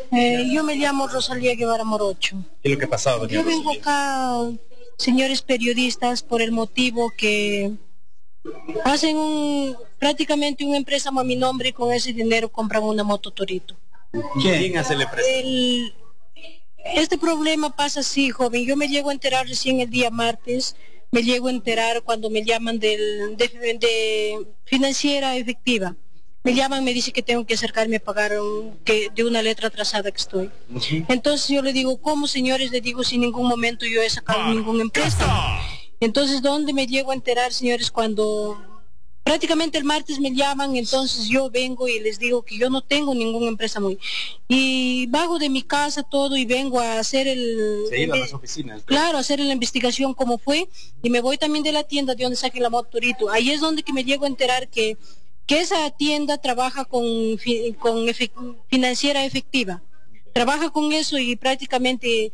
Yo me llamo Rosalía Guevara Morocho. ¿Qué es lo que ha pasado, doña Yo vengo Rosalía? acá, señores periodistas, por el motivo que hacen prácticamente un empréstamo a mi nombre y con ese dinero compran una moto Torito. ¿Quién hace el préstamo? Este problema pasa así, joven. Yo me llego a enterar recién el día martes, me llego a enterar cuando me llaman de financiera efectiva. Me llaman, me dice que tengo que acercarme a pagar que de una letra atrasada que estoy. Entonces yo le digo, ¿cómo, señores? Le digo, sin ningún momento yo he sacado ningún empréstamo. Entonces, ¿dónde me llego a enterar, señores? Cuando prácticamente el martes me llaman, entonces yo vengo y les digo que yo no tengo ningún empréstamo. Y bajo de mi casa todo y vengo a hacer Se iban a las oficinas. Claro, a hacer la investigación cómo fue. Y me voy también de la tienda de donde saqué la moto Torito. Ahí es donde que me llego a enterar que esa tienda trabaja con financiera efectiva. Trabaja con eso y prácticamente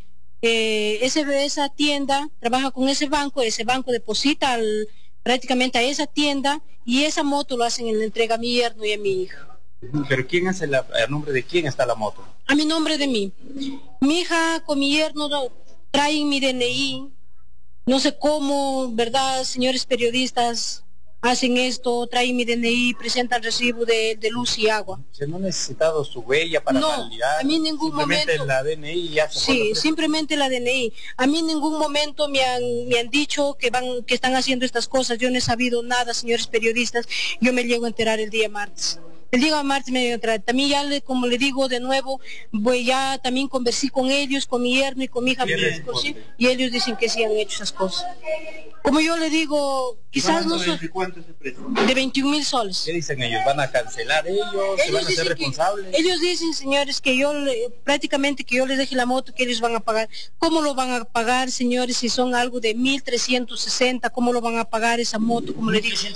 esa tienda trabaja con ese banco deposita prácticamente a esa tienda y esa moto lo hacen en la entrega a mi yerno y a mi hija. ¿Pero quién hace a nombre de quién está la moto? A mi nombre de mí. Mi hija con mi yerno traen mi DNI, no sé cómo, ¿verdad, señores periodistas? Hacen esto, traen mi DNI, presentan recibo de luz y agua. ¿Se no ha necesitado su huella para validar? A mí en ningún simplemente momento. La DNI ya se Sí, simplemente la DNI. A mí en ningún momento me han dicho que están haciendo estas cosas. Yo no he sabido nada, señores periodistas. Yo me llego a enterar el día martes. El día martes me llego a enterar. También ya, como le digo de nuevo, ya también conversé con ellos, con mi yerno y con mi hija. Y ellos dicen que sí han hecho esas cosas. Como yo le digo, quizás no son... ¿Cuánto es el préstamo? De 21.000 soles. ¿Qué dicen ellos? ¿Van a cancelar ellos? ¿Se van a hacer responsables? Ellos dicen, señores, que prácticamente que yo les deje la moto, que ellos van a pagar. ¿Cómo lo van a pagar, señores, si son algo de 1.360? ¿Cómo lo van a pagar esa moto? Como le digo,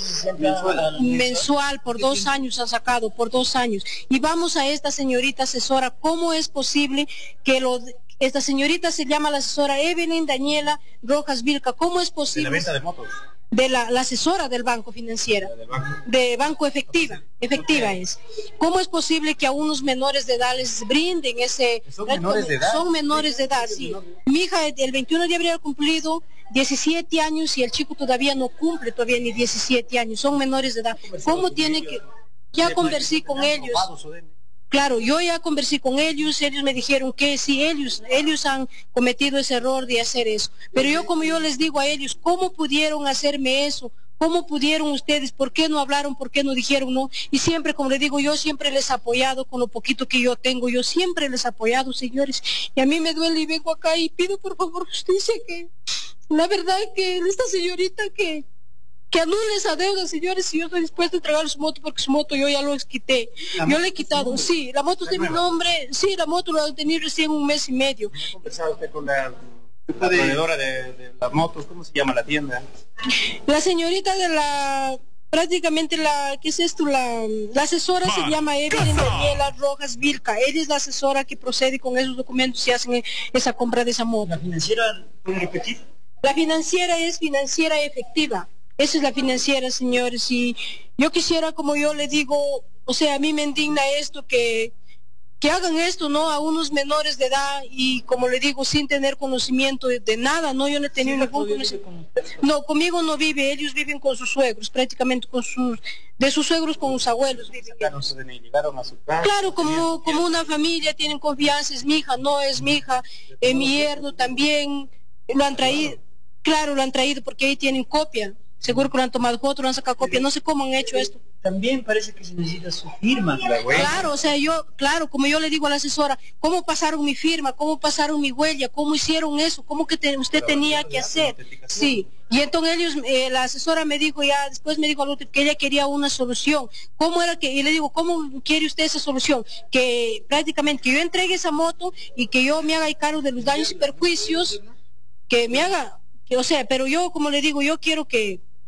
mensual, por 2 años han sacado, por 2 años. Y vamos a esta señorita asesora, ¿cómo es posible que esta señorita se llama la asesora Evelyn Daniela Rojas Vilca? ¿Cómo es posible? ¿De la venta de motos? De la asesora del banco financiera, de banco efectiva es. ¿Cómo es posible que a unos menores de edad les brinden ese... ¿Son menores de edad? Son menores de edad, sí. Mi hija el 21 de abril ha cumplido 17 años y el chico todavía no cumple ni 17 años, son menores de edad. ¿Cómo tiene que...? Ya conversé con ellos. Claro, yo ya conversé con ellos me dijeron que sí, ellos han cometido ese error de hacer eso. Pero yo, como yo les digo a ellos, ¿cómo pudieron hacerme eso? ¿Cómo pudieron ustedes? ¿Por qué no hablaron? ¿Por qué no dijeron no? Y siempre, como les digo, yo siempre les he apoyado con lo poquito que yo tengo. Yo siempre les he apoyado, señores. Y a mí me duele y vengo acá y pido por favor justicia, que la verdad que esta señorita que anule esa deuda, señores, y yo estoy dispuesto a entregar su moto porque su moto yo ya lo quité. Yo le he quitado, sí, la moto es de mi nombre, sí, la moto la he tenido recién 1 mes y medio. ¿No ha conversado usted con la proveedora de las motos? ¿Cómo se llama la tienda? La señorita prácticamente ¿qué es esto? La asesora se llama Evelyn Daniela Rojas Vilca. Ella es la asesora que procede con esos documentos y hacen esa compra de esa moto. ¿La financiera puede repetir? La financiera es financiera efectiva. Esa es la financiera, señores, y yo quisiera, como yo le digo, o sea, a mí me indigna esto, que hagan esto, ¿no? A unos menores de edad y, como le digo, sin tener conocimiento de nada, ¿no? Yo no he tenido ningún conocimiento. No, conmigo no vive, ellos viven con sus suegros, prácticamente de sus suegros con sus abuelos viven. Llegaron a su casa. Claro, como una familia, tienen confianza, es mi hija, no es mi hija, mi yerno también, lo han traído, claro, lo han traído porque ahí tienen copia. Seguro que lo han tomado fotos, lo han sacado copia, no sé cómo han hecho esto. También parece que se necesita su firma. Claro, o sea, como yo le digo a la asesora, ¿cómo pasaron mi firma? ¿Cómo pasaron mi huella? ¿Cómo hicieron eso? ¿Cómo que usted tenía que hacer? Sí, y entonces la asesora me dijo después me dijo al otro que ella quería una solución. ¿Cómo era y le digo, ¿cómo quiere usted esa solución? Que prácticamente que yo entregue esa moto y que yo me haga cargo de los daños y perjuicios, que me haga, o sea, pero yo, como le digo, yo quiero que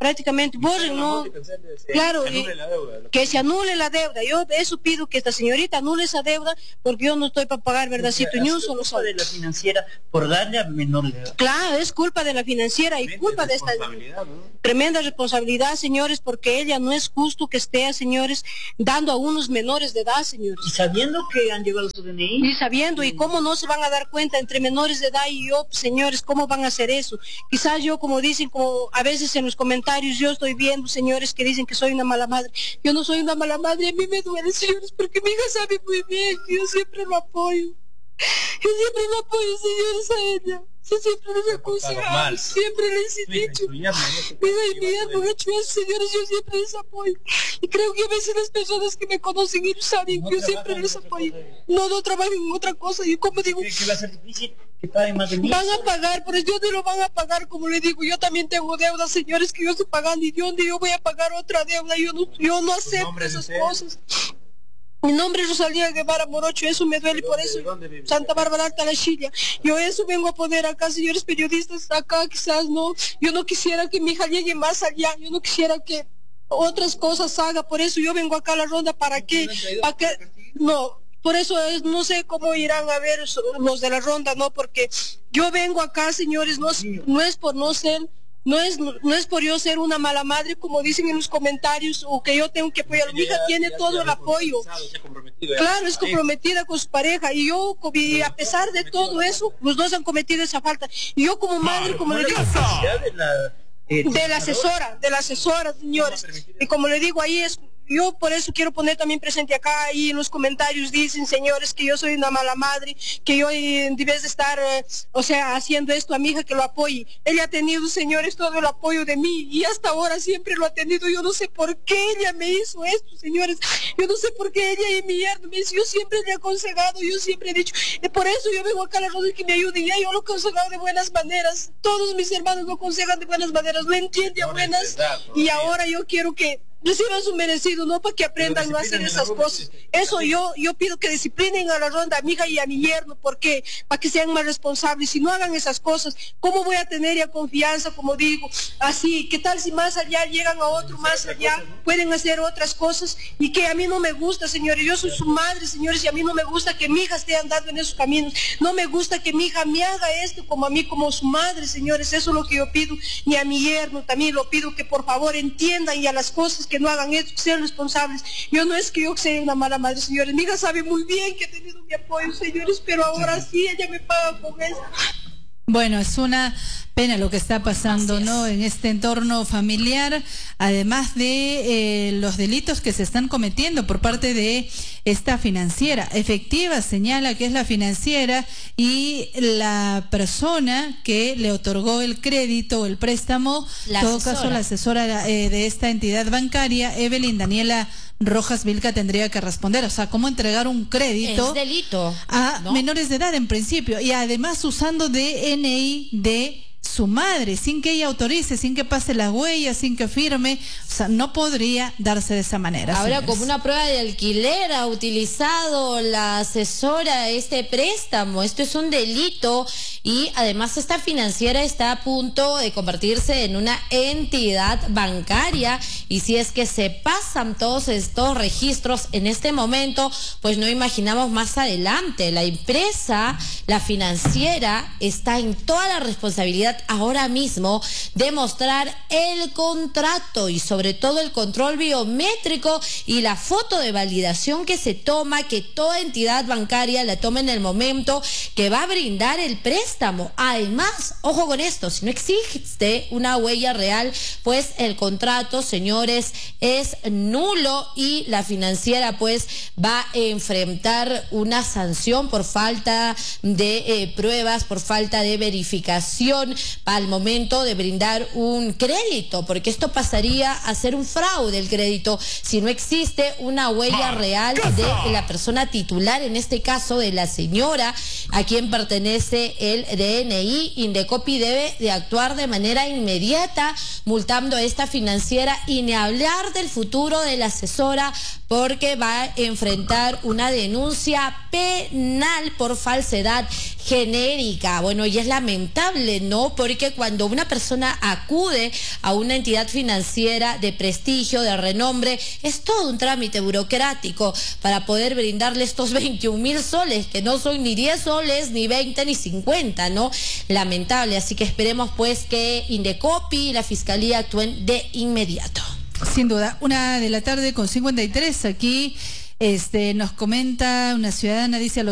prácticamente borren, ¿no? Claro, que se anule la deuda. Yo eso pido, que esta señorita anule esa deuda, porque yo no estoy para pagar, verdadcito, ni un solo sol. De la financiera por darle a menor de edad. Claro, es culpa de la financiera y culpa de esta tremenda responsabilidad, señores, porque ella no es justo que esté, señores, dando a unos menores de edad, señores. Y sabiendo que han llegado su DNI. Y sabiendo, y cómo no se van a dar cuenta entre menores de edad y yo, señores, cómo van a hacer eso. Quizás yo, como dicen, como a veces en los comentarios yo estoy viendo, señores, que dicen que soy una mala madre. Yo no soy una mala madre, a mí me duele, señores, porque mi hija sabe muy bien que yo siempre lo apoyo. Yo siempre lo apoyo, señores, a ella. Yo siempre les aconsejo, siempre les he dicho. Mi hija y mi hermano han hecho eso, señores, yo siempre les apoyo. Y creo que a veces las personas que me conocen y saben que yo siempre les apoyo. No trabajo en otra cosa. Y como digo, que va a ser difícil que paguen más de mí. Van a pagar, pero ellos no lo van a pagar, como le digo. Yo también tengo deudas, señores, que yo estoy pagando. ¿Y de dónde yo voy a pagar otra deuda? Yo no acepto esas cosas. Mi nombre es Rosalía Guevara Morocho, eso me duele, por eso Santa Bárbara Alta La Chilla. Yo eso vengo a poner acá, señores periodistas, acá quizás no. Yo no quisiera que mi hija llegue más allá, yo no quisiera que otras cosas haga, por eso yo vengo acá a la ronda, ¿para qué? No, por eso no sé cómo irán a ver los de la ronda, no, porque yo vengo acá, señores, no es por no ser... No es por yo ser una mala madre, como dicen en los comentarios, o que yo tengo que apoyar. Mi hija tiene todo el apoyo. Claro, es comprometida con su pareja. Y yo, a pesar de todo eso, los dos han cometido esa falta. Y yo como madre, como le digo... De la asesora, señores. Y como le digo, ahí es... Yo por eso quiero poner también presente acá, ahí en los comentarios dicen, señores, que yo soy una mala madre, que yo en vez de estar, haciendo esto a mi hija, que lo apoye. Ella ha tenido, señores, todo el apoyo de mí, y hasta ahora siempre lo ha tenido. Yo no sé por qué ella me hizo esto, señores. Yo no sé por qué ella y mi yerno me hizo. Yo siempre le he aconsejado, yo siempre he dicho, por eso yo vengo acá a la ronda que me ayude, y yo lo he aconsejado de buenas maneras. Todos mis hermanos lo aconsejan de buenas maneras, lo entiende a buenas, y ahora yo quiero que reciban su merecido, no para que aprendan no a hacer esas cosas. Eso yo pido que disciplinen a la ronda, a mi hija y a mi yerno, porque para que sean más responsables. Si no hagan esas cosas, ¿cómo voy a tener ya confianza, como digo? Así, ¿qué tal si más allá llegan a otro más allá? Pueden hacer otras cosas, y que a mí no me gusta, señores. Yo soy su madre, señores, y a mí no me gusta que mi hija esté andando en esos caminos. No me gusta que mi hija me haga esto como a mí, como su madre, señores. Eso es lo que yo pido, y a mi yerno también lo pido, que por favor entiendan y a las cosas que no hagan esto, que sean responsables. Yo no es que yo sea una mala madre, señores. Mi hija sabe muy bien que ha tenido mi apoyo, señores, pero ahora sí ella me paga con eso. Bueno, es una pena lo que está pasando, ¿no?, en este entorno familiar, además de los delitos que se están cometiendo por parte de esta financiera. Efectiva señala que es la financiera, y la persona que le otorgó el crédito o el préstamo, en todo caso la asesora de esta entidad bancaria, Evelyn Daniela Rojas Vilca, tendría que responder. O sea, cómo entregar un crédito es delito, a ¿no?, menores de edad en principio, y además usando DNI de su madre, sin que ella autorice, sin que pase las huellas, sin que firme. O sea, no podría darse de esa manera. Ahora, señores, como una prueba de alquiler ha utilizado la asesora este préstamo. Esto es un delito, y además esta financiera está a punto de convertirse en una entidad bancaria, y si es que se pasan todos estos registros en este momento, pues no imaginamos más adelante. La empresa, la financiera, está en toda la responsabilidad ahora mismo de mostrar el contrato, y sobre todo el control biométrico y la foto de validación que se toma, que toda entidad bancaria la tome en el momento que va a brindar el préstamo. Además, ojo con esto, si no existe una huella real, pues el contrato, señores, es nulo, y la financiera pues va a enfrentar una sanción por falta de pruebas, por falta de verificación al momento de brindar un crédito, porque esto pasaría a ser un fraude el crédito si no existe una huella real de la persona titular, en este caso de la señora a quien pertenece el DNI. Indecopi debe de actuar de manera inmediata multando a esta financiera, y ni hablar del futuro de la asesora, porque va a enfrentar una denuncia penal por falsedad genérica. Bueno, y es lamentable, ¿no? Porque cuando una persona acude a una entidad financiera de prestigio, de renombre, es todo un trámite burocrático para poder brindarle estos 21.000 soles, que no son ni 10 soles, ni 20, ni 50, ¿no? Lamentable, así que esperemos pues que Indecopi y la Fiscalía actúen de inmediato. Sin duda, 1:53 aquí, nos comenta una ciudadana, dice: